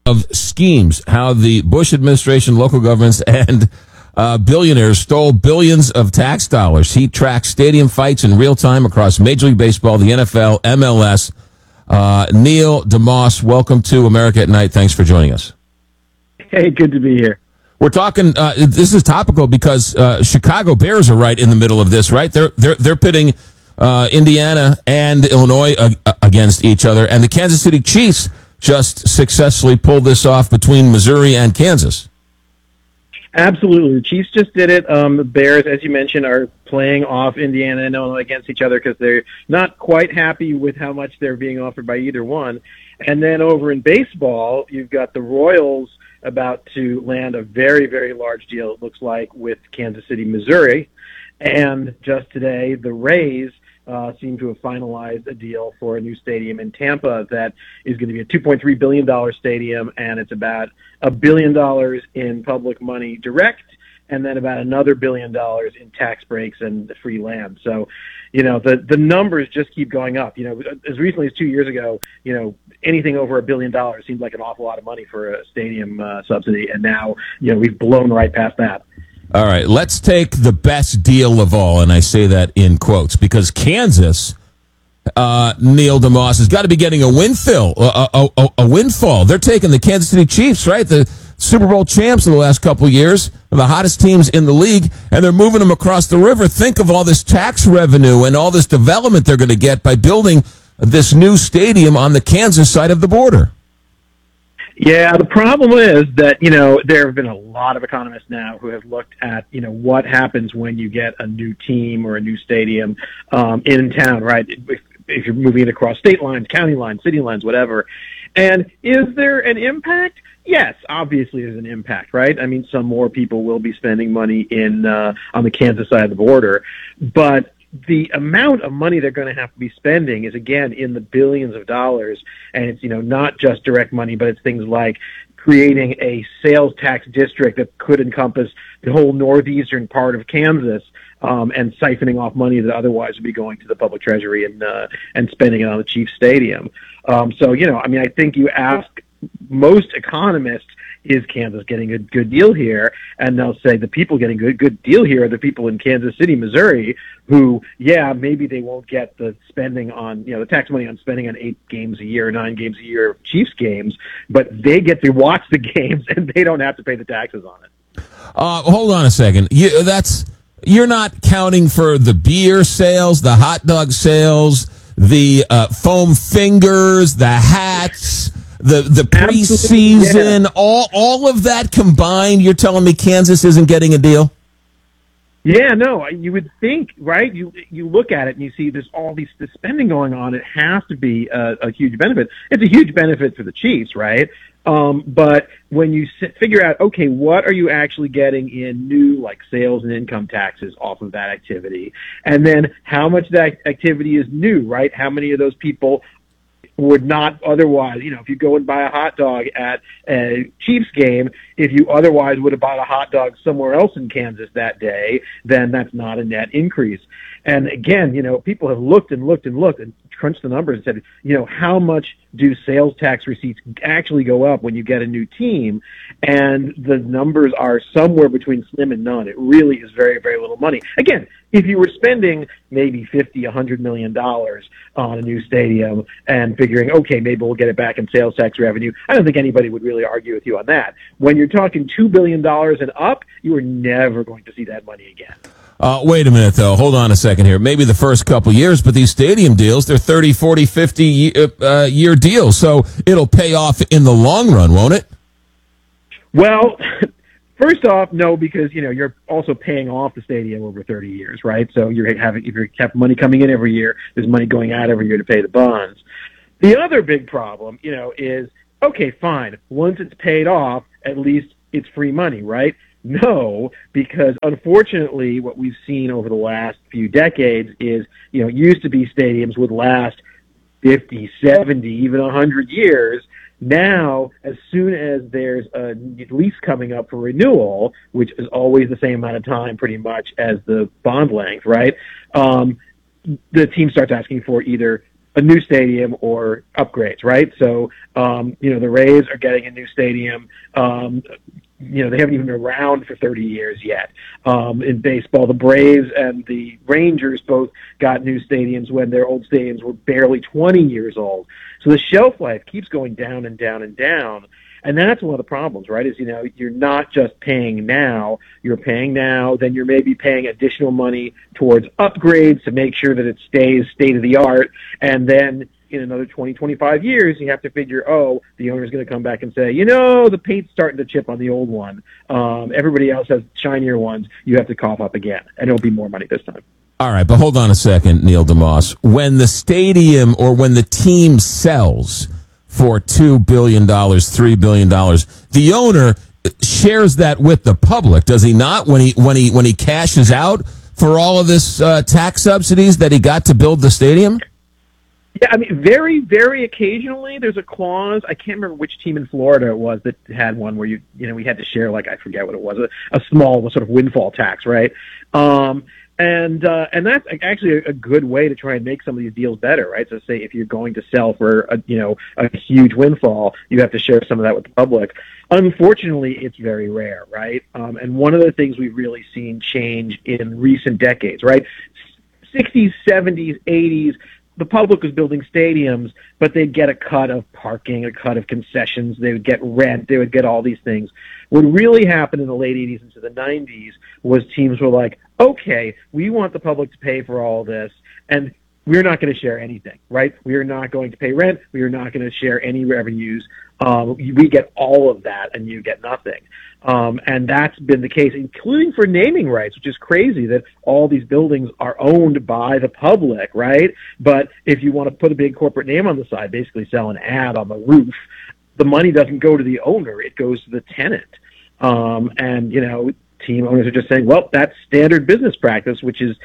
of schemes, how the Bush administration, local governments, and billionaires stole billions of tax dollars. He tracks stadium fights in real time across Major League Baseball, the NFL, MLS. Neil deMause, welcome to America at Night. Thanks for joining us. Hey, good to be here. We're talking. This is topical because Chicago Bears are right in the middle of this. Right, they're pitting Indiana and Illinois against each other, and the Kansas City Chiefs just successfully pulled this off between Missouri and Kansas. Absolutely. The Chiefs just did it. The Bears, as you mentioned, are playing off Indiana and Illinois against each other because they're not quite happy with how much they're being offered by either one. And then over in baseball, you've got the Royals about to land a very, very large deal, it looks like, with Kansas City, Missouri. And just today, the Rays seem to have finalized a deal for a new stadium in Tampa that is going to be a $2.3 billion stadium, and it's about $1 billion in public money direct, and then about another $1 billion in tax breaks and free land. So, the numbers just keep going up. As recently as 2 years ago, anything over $1 billion seemed like an awful lot of money for a stadium subsidy, and now, we've blown right past that. All right, let's take the best deal of all, and I say that in quotes, because Kansas, Neil deMause, has got to be getting a windfall. They're taking the Kansas City Chiefs, right, the Super Bowl champs of the last couple of years, the hottest teams in the league, and they're moving them across the river. Think of all this tax revenue and all this development they're going to get by building this new stadium on the Kansas side of the border. Yeah, the problem is that, there have been a lot of economists now who have looked at, what happens when you get a new team or a new stadium in town, right? If you're moving it across state lines, county lines, city lines, whatever. And is there an impact? Yes, obviously there's an impact, right? I mean, some more people will be spending money on the Kansas side of the border, but the amount of money they're going to have to be spending is, again, in the billions of dollars. And it's, not just direct money, but it's things like creating a sales tax district that could encompass the whole northeastern part of Kansas, and siphoning off money that otherwise would be going to the public treasury and spending it on the Chiefs Stadium. I think you ask most economists, is Kansas getting a good deal here? And they'll say the people getting a good deal here are the people in Kansas City, Missouri, who, maybe they won't get the spending on, the tax money on spending on 8 games a year, 9 games a year of Chiefs games, but they get to watch the games and they don't have to pay the taxes on it. Hold on a second. You're not counting for the beer sales, the hot dog sales, the foam fingers, the hats, the preseason, all of that combined. You're telling me Kansas isn't getting a deal? Yeah, no, you would think, right? You look at it and you see there's all this spending going on. It has to be a huge benefit. It's a huge benefit for the Chiefs, right? But when you figure out, okay, what are you actually getting in new, sales and income taxes off of that activity? And then how much that activity is new, right? How many of those people would not otherwise, if you go and buy a hot dog at a Chiefs game, if you otherwise would have bought a hot dog somewhere else in Kansas that day, then that's not a net increase. And again, people have looked and crunched the numbers and said, how much do sales tax receipts actually go up when you get a new team? And the numbers are somewhere between slim and none. It really is very, very little money. Again, if you were spending maybe $100 million on a new stadium and figuring, okay, maybe we'll get it back in sales tax revenue, I don't think anybody would really argue with you on that. When you're talking $2 billion and up, you are never going to see that money again. Wait a minute, though. Hold on a second here. Maybe the first couple years, but these stadium deals, they're 30, 40, 50 year deals. So it'll pay off in the long run, won't it? Well, first off, no, because, you're also paying off the stadium over 30 years, right? So if you have money coming in every year, there's money going out every year to pay the bonds. The other big problem, is, okay, fine. Once it's paid off, at least it's free money, right? No, because unfortunately what we've seen over the last few decades is, it used to be stadiums would last 50, 70, even 100 years. Now, as soon as there's a lease coming up for renewal, which is always the same amount of time pretty much as the bond length, right? The team starts asking for either a new stadium or upgrades, right? So, the Rays are getting a new stadium. They haven't even been around for 30 years yet. In baseball, the Braves and the Rangers both got new stadiums when their old stadiums were barely 20 years old. So the shelf life keeps going down and down and down. And that's one of the problems, right? Is, you're not just paying now, you're paying now, then you're maybe paying additional money towards upgrades to make sure that it stays state of the art. And then in another 20, 25 years, you have to figure, the owner's going to come back and say, the paint's starting to chip on the old one. Everybody else has shinier ones. You have to cough up again. And it'll be more money this time. All right, but hold on a second, Neil deMause. When the stadium or when the team sells for $2 billion, $3 billion, the owner shares that with the public, does he not? When he cashes out for all of this tax subsidies that he got to build the stadium? Yeah, I mean, very, very occasionally there's a clause. I can't remember which team in Florida it was that had one where we had to share, like, I forget what it was, a small sort of windfall tax, right? And that's actually a good way to try and make some of these deals better, right? So say if you're going to sell for a huge windfall, you have to share some of that with the public. Unfortunately, it's very rare, right? And one of the things we've really seen change in recent decades, right? 60s, 70s, 80s, the public was building stadiums, but they'd get a cut of parking, a cut of concessions, they would get rent, they would get all these things. What really happened in the late 80s into the 90s was teams were like, okay, we want the public to pay for all this, and we're not going to share anything, right? We are not going to pay rent. We are not going to share any revenues. We get all of that, and you get nothing. And that's been the case, including for naming rights, which is crazy that all these buildings are owned by the public, right? But if you want to put a big corporate name on the side, basically sell an ad on the roof, the money doesn't go to the owner. It goes to the tenant. Team owners are just saying, well, that's standard business practice, which is,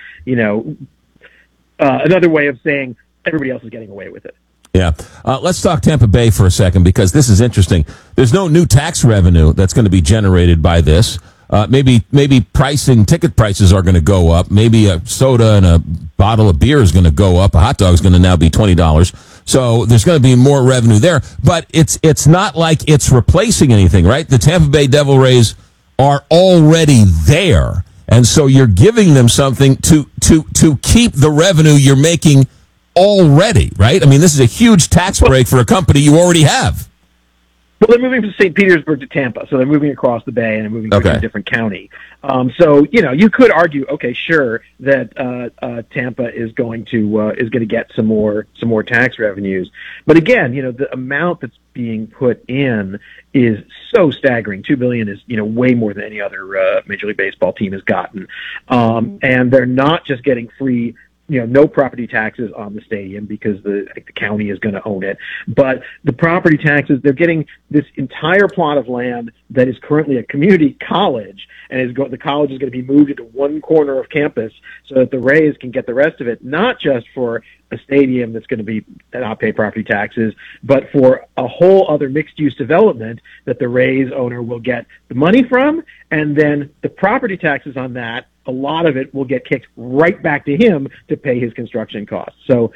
another way of saying everybody else is getting away with it. Yeah. Let's talk Tampa Bay for a second, because this is interesting. There's no new tax revenue that's going to be generated by this. Maybe ticket prices are going to go up. Maybe a soda and a bottle of beer is going to go up. A hot dog is going to now be $20. So there's going to be more revenue there. But it's not like it's replacing anything, right? The Tampa Bay Devil Rays are already there. And so you're giving them something to keep the revenue you're making already, right? I mean, this is a huge tax break for a company you already have. Well, they're moving from St. Petersburg to Tampa, so they're moving across the bay and they're moving to a different county. So you could argue, okay, sure, that Tampa is going to get some more tax revenues, but again, the amount that's being put in is so staggering. $2 billion is way more than any other Major League Baseball team has gotten, and they're not just getting free. No property taxes on the stadium because the county is going to own it. But the property taxes, they're getting this entire plot of land that is currently a community college, and the college is going to be moved into one corner of campus so that the Rays can get the rest of it, not just for a stadium that's going to not pay property taxes, but for a whole other mixed-use development that the Rays owner will get the money from, and then the property taxes on that, a lot of it will get kicked right back to him to pay his construction costs. So,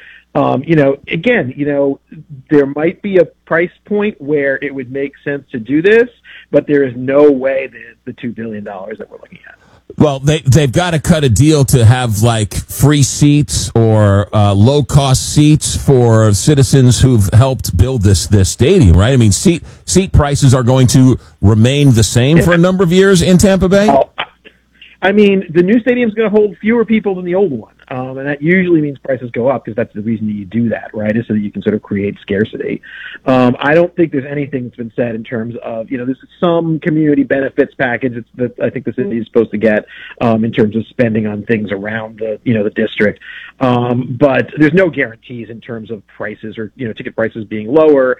again, there might be a price point where it would make sense to do this, but there is no way that the $2 billion that we're looking at. Well, they've got to cut a deal to have like free seats or low cost seats for citizens who've helped build this stadium, right? I mean, seat prices are going to remain the same for a number of years in Tampa Bay. I mean, the new stadium is going to hold fewer people than the old one, and that usually means prices go up because that's the reason that you do that, right? Is so that you can sort of create scarcity. I don't think there's anything that's been said in terms of, this is some community benefits package that I think the city is supposed to get in terms of spending on things around the district. But there's no guarantees in terms of prices or, ticket prices being lower.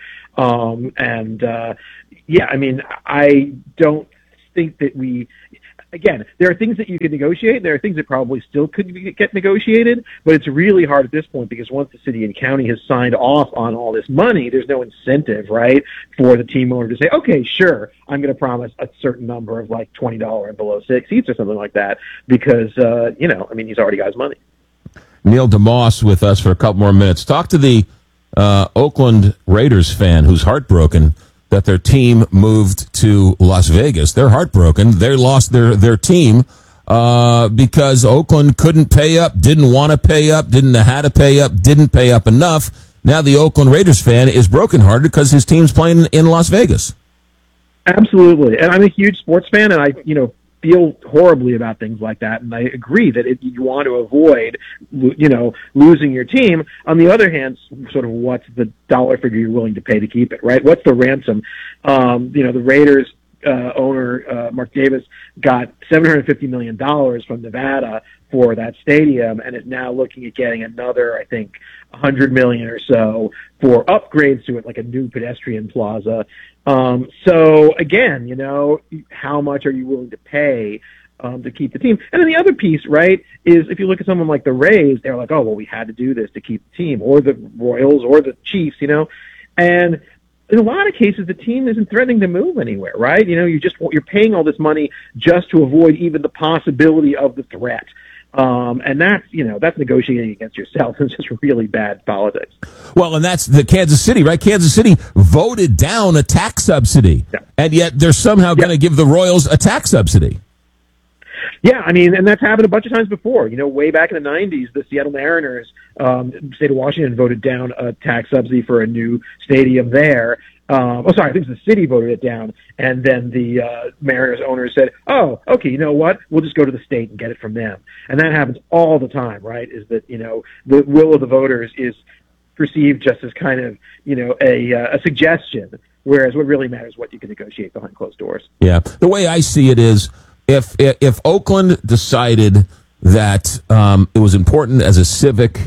I mean, I don't think that again, there are things that you can negotiate. There are things that probably still could get negotiated, but it's really hard at this point because once the city and county has signed off on all this money, there's no incentive, right, for the team owner to say, okay, sure, I'm going to promise a certain number of like $20 and below seats or something like that because, he's already got his money. Neil DeMoss with us for a couple more minutes. Talk to the Oakland Raiders fan who's heartbroken that their team moved to Las Vegas. They're heartbroken. They lost their team because Oakland couldn't pay up, didn't want to pay up, didn't know how to pay up, didn't pay up enough. Now the Oakland Raiders fan is brokenhearted because his team's playing in Las Vegas. Absolutely. And I'm a huge sports fan, and I feel horribly about things like that. And I agree that you want to avoid, losing your team. On the other hand, sort of what's the dollar figure you're willing to pay to keep it, right? What's the ransom? The Raiders owner, Mark Davis, got $750 million from Nevada for that stadium and is now looking at getting another, I think, $100 million or so for upgrades to it, like a new pedestrian plaza. So again, how much are you willing to pay to keep the team? And then the other piece, right, is if you look at someone like the Rays, they're like, oh, well, we had to do this to keep the team, or the Royals, or the Chiefs, and in a lot of cases, the team isn't threatening to move anywhere, right? You're paying all this money just to avoid even the possibility of the threat. And that's negotiating against yourself. It's just really bad politics. Well, and that's the Kansas City, right? Kansas City voted down a tax subsidy, and yet they're somehow going to give the Royals a tax subsidy. Yeah, and that's happened a bunch of times before. Way back in the 90s, the Seattle Mariners, state of Washington, voted down a tax subsidy for a new stadium there. I think it was the city voted it down, and then the Mariners owners said, oh, okay, you know what? We'll just go to the state and get it from them. And that happens all the time, right, is that, the will of the voters is perceived just as kind of, a suggestion, whereas what really matters is what you can negotiate behind closed doors. Yeah. The way I see it is, if Oakland decided that it was important as a civic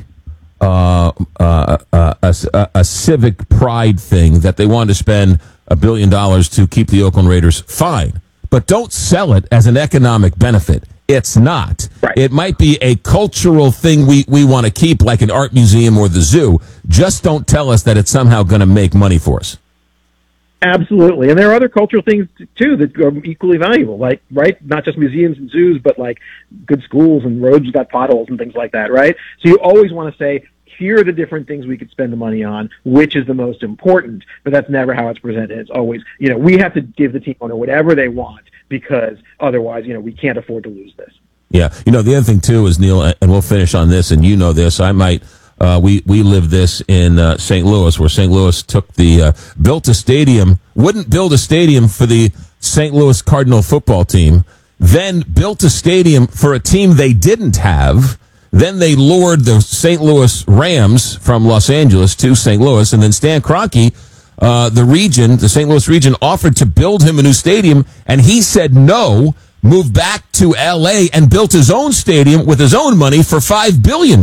a civic pride thing that they wanted to spend $1 billion to keep the Oakland Raiders, fine, but don't sell it as an economic benefit. It's not. Right. It might be a cultural thing we want to keep, like an art museum or the zoo. Just don't tell us that it's somehow going to make money for us. Absolutely. And there are other cultural things, too, that are equally valuable, like, right, not just museums and zoos, but, like, good schools and roads got potholes and things like that, right? So you always want to say, here are the different things we could spend the money on, which is the most important, but that's never how it's presented. It's always, we have to give the team owner whatever they want, because otherwise, we can't afford to lose this. Yeah. The other thing, too, is, Neil, and we'll finish on this, and this, I might... we lived this in St. Louis, where St. Louis took wouldn't build a stadium for the St. Louis Cardinal football team, then built a stadium for a team they didn't have. Then they lured the St. Louis Rams from Los Angeles to St. Louis, and then Stan Kroenke, the St. Louis region, offered to build him a new stadium, and he said no, moved back to L.A. and built his own stadium with his own money for $5 billion.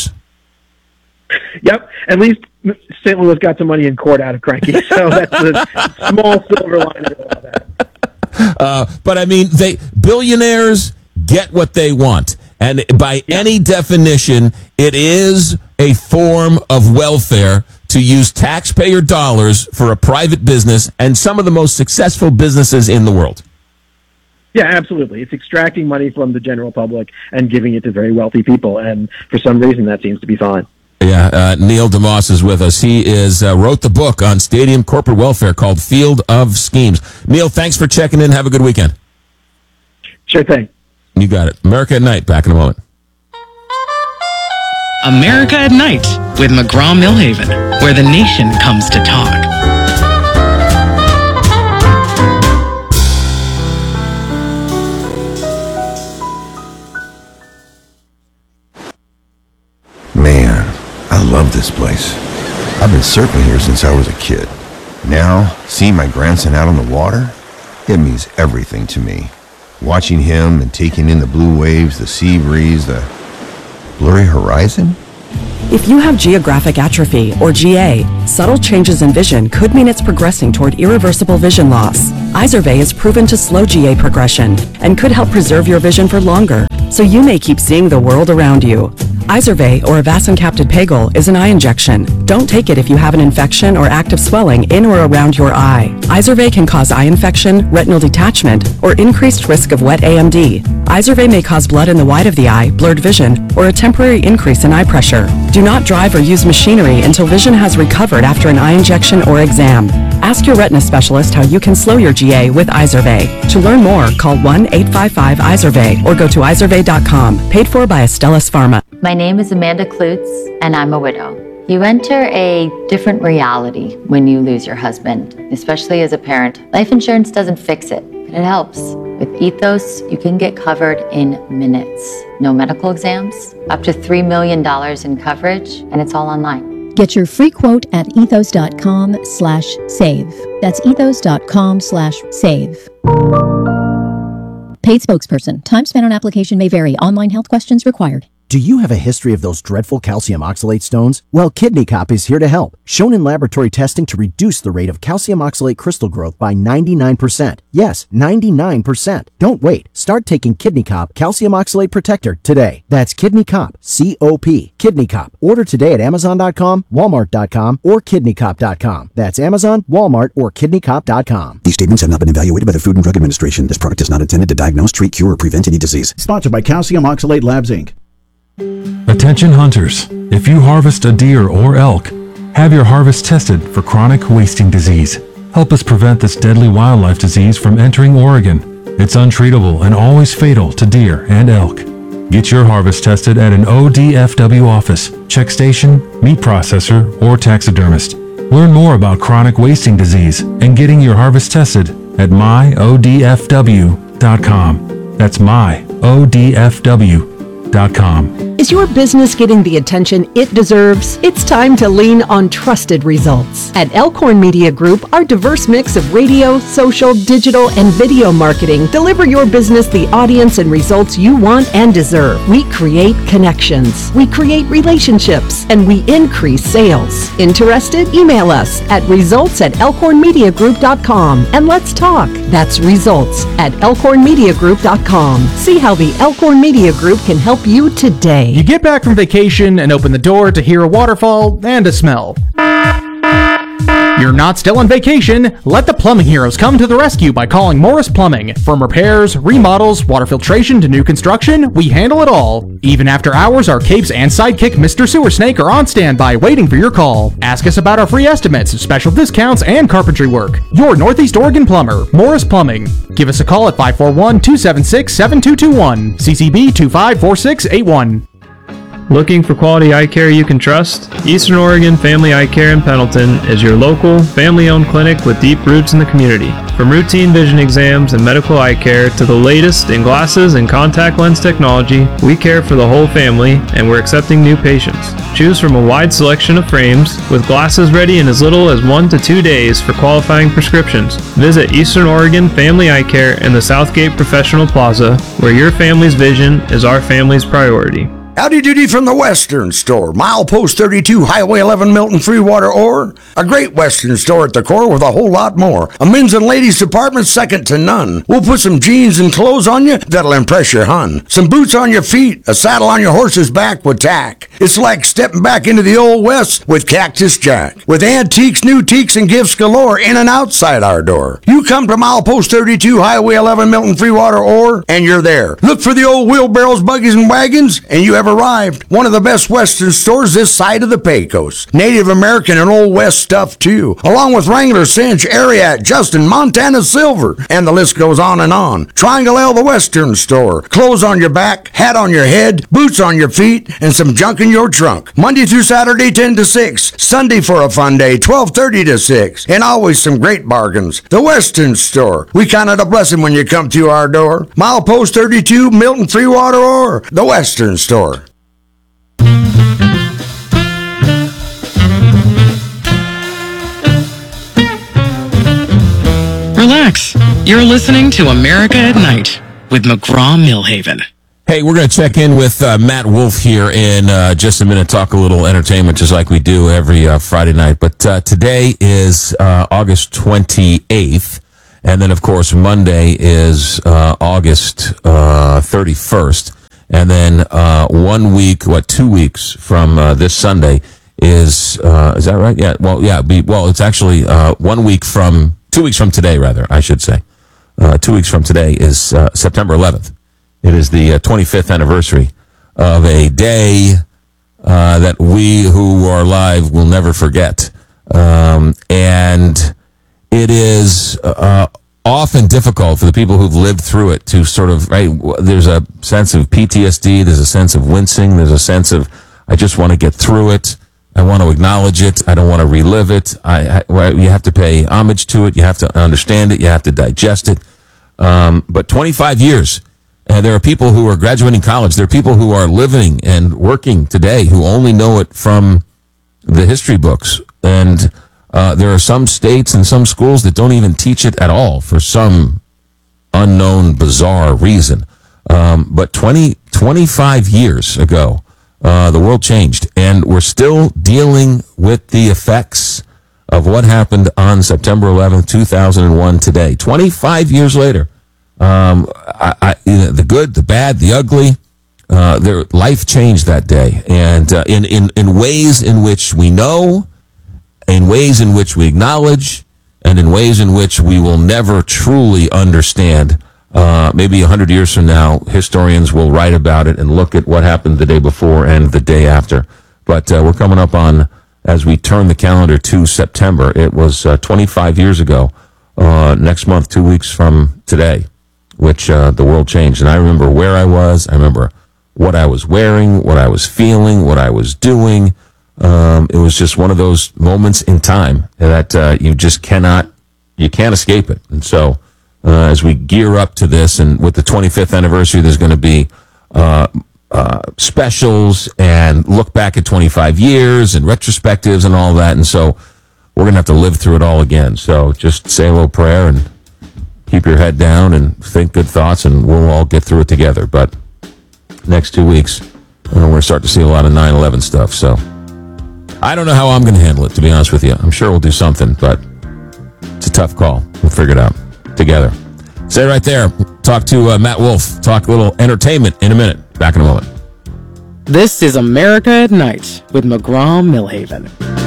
Yep. At least St. Louis got some money in court out of Kroenke, so that's a small silver lining of all that. But billionaires get what they want. And by any definition, it is a form of welfare to use taxpayer dollars for a private business and some of the most successful businesses in the world. Yeah, absolutely. It's extracting money from the general public and giving it to very wealthy people. And for some reason, that seems to be fine. Yeah, Neil DeMoss is with us. He wrote the book on stadium corporate welfare called Field of Schemes. Neil, thanks for checking in. Have a good weekend. Sure thing. You got it. America at Night, back in a moment. America at Night with McGraw-Millhaven, where the nation comes to talk. Man, I love this place. I've been surfing here since I was a kid. Now, seeing my grandson out on the water, it means everything to me. Watching him and taking in the blue waves, the sea breeze, the blurry horizon. If you have geographic atrophy, or GA, subtle changes in vision could mean it's progressing toward irreversible vision loss. Izervay is proven to slow GA progression and could help preserve your vision for longer, so you may keep seeing the world around you. Izervay, or avacincaptad pegol, is an eye injection. Don't take it if you have an infection or active swelling in or around your eye. Izervay can cause eye infection, retinal detachment, or increased risk of wet AMD. Izervay may cause blood in the white of the eye, blurred vision, or a temporary increase in eye pressure. Do not drive or use machinery until vision has recovered after an eye injection or exam. Ask your retina specialist how you can slow your GA with Izervay. To learn more, call 1-855-IZERVAY or go to izervay.com. Paid for by Astellas Pharma. My name is Amanda Klutz, and I'm a widow. You enter a different reality when you lose your husband, especially as a parent. Life insurance doesn't fix it, but it helps. With Ethos, you can get covered in minutes. No medical exams, up to $3 million in coverage, and it's all online. Get your free quote at ethos.com/save. That's ethos.com/save. Paid spokesperson. Time spent on application may vary. Online health questions required. Do you have a history of those dreadful calcium oxalate stones? Well, Kidney Cop is here to help. Shown in laboratory testing to reduce the rate of calcium oxalate crystal growth by 99%. Yes, 99%. Don't wait. Start taking Kidney Cop Calcium Oxalate Protector today. That's Kidney Cop, C-O-P, Kidney Cop. Order today at Amazon.com, Walmart.com, or KidneyCop.com. That's Amazon, Walmart, or KidneyCop.com. These statements have not been evaluated by the Food and Drug Administration. This product is not intended to diagnose, treat, cure, or prevent any disease. Sponsored by Calcium Oxalate Labs, Inc. Attention hunters, if you harvest a deer or elk, have your harvest tested for chronic wasting disease. Help us prevent this deadly wildlife disease from entering Oregon. It's untreatable and always fatal to deer and elk. Get your harvest tested at an ODFW office, check station, meat processor, or taxidermist. Learn more about chronic wasting disease and getting your harvest tested at myodfw.com. That's myodfw.com. Is your business getting the attention it deserves? It's time to lean on trusted results. At Elkhorn Media Group, our diverse mix of radio, social, digital, and video marketing deliver your business the audience and results you want and deserve. We create connections, we create relationships, and we increase sales. Interested? Email us at results@elkhornmediagroup.com and let's talk. That's results@elkhornmediagroup.com. See how the Elkhorn Media Group can help you today. You get back from vacation and open the door to hear a waterfall and a smell. You're not still on vacation. Let the plumbing heroes come to the rescue by calling Morris Plumbing. From repairs, remodels, water filtration to new construction, we handle it all. Even after hours, our capes and sidekick Mr. Sewer Snake are on standby waiting for your call. Ask us about our free estimates, special discounts, and carpentry work. Your Northeast Oregon plumber, Morris Plumbing. Give us a call at 541-276-7221. CCB 254681. Looking for quality eye care you can trust? Eastern Oregon Family Eye Care in Pendleton is your local, family-owned clinic with deep roots in the community. From routine vision exams and medical eye care to the latest in glasses and contact lens technology, we care for the whole family and we're accepting new patients. Choose from a wide selection of frames with glasses ready in as little as 1 to 2 days for qualifying prescriptions. Visit Eastern Oregon Family Eye Care in the Southgate Professional Plaza, where your family's vision is our family's priority. Howdy doody from the Western Store. Milepost 32, Highway 11, Milton Freewater, or a great Western store at the core with a whole lot more. A men's and ladies department second to none. We'll put some jeans and clothes on you that'll impress your hun. Some boots on your feet, a saddle on your horse's back with tack. It's like stepping back into the old West with Cactus Jack. With antiques, new teaks, and gifts galore in and outside our door. You come to Milepost 32, Highway 11, Milton Freewater, or, and you're there. Look for the old wheelbarrows, buggies, and wagons, and you have arrived. One of the best Western stores this side of the Pecos. Native American and Old West stuff too, along with Wrangler, Cinch, Ariat, Justin, Montana Silver, and the list goes on and on. Triangle L, the Western Store. Clothes on your back, hat on your head, boots on your feet, and some junk in your trunk. Monday through Saturday 10 to 6. Sunday for a fun day 12:30 to 6. And always some great bargains. The Western Store. We count it a blessing when you come through our door. Milepost 32, Milton Freewater, or the Western Store. Relax. You're listening to America at Night with McGraw-Millhaven. Hey, we're going to check in with Matt Wolf here in just a minute, talk a little entertainment just like we do every Friday night. But today is August 28th, and then, of course, Monday is August 31st. And then 1 week, 2 weeks from this Sunday is that right? Yeah. Well, it's actually 1 week from 2 weeks from today, rather, I should say. 2 weeks from today is September 11th. It is the 25th anniversary of a day that we who are alive will never forget. And it is often difficult for the people who've lived through it to sort of, right, there's a sense of PTSD, there's a sense of wincing, there's a sense of, I just want to get through it, I want to acknowledge it, I don't want to relive it, you have to pay homage to it, you have to understand it, you have to digest it. But 25 years, and there are people who are graduating college, there are people who are living and working today who only know it from the history books, and there are some states and some schools that don't even teach it at all for some unknown, bizarre reason. But 25 years ago, the world changed, and we're still dealing with the effects of what happened on September 11th, 2001 today. 25 years later, the good, the bad, the ugly, their life changed that day. And in ways in which we know, in ways in which we acknowledge, and in ways in which we will never truly understand. Maybe 100 years from now, historians will write about it and look at what happened the day before and the day after. But we're coming up on, as we turn the calendar to September, it was 25 years ago, next month, 2 weeks from today, which the world changed. And I remember where I was. I remember what I was wearing, what I was feeling, what I was doing. It was just one of those moments in time that you just can't escape it. And so as we gear up to this, and with the 25th anniversary, there's going to be specials and look back at 25 years and retrospectives and all that. And so we're going to have to live through it all again. So just say a little prayer and keep your head down and think good thoughts, and we'll all get through it together. But next 2 weeks, we're going to start to see a lot of 9/11 stuff. So I don't know how I'm going to handle it, to be honest with you. I'm sure we'll do something, but it's a tough call. We'll figure it out together. Stay right there. Talk to Matt Wolf. Talk a little entertainment in a minute. Back in a moment. This is America at Night with McGraw Millhaven.